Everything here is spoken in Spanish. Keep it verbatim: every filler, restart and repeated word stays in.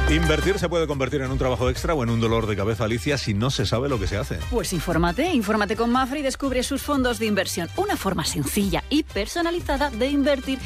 Invertir se puede convertir en un trabajo extra o en un dolor de cabeza, Alicia, si no se sabe lo que se hace. Pues infórmate, infórmate con Mafre y descubre sus fondos de inversión. Una forma sencilla y personalizada de invertir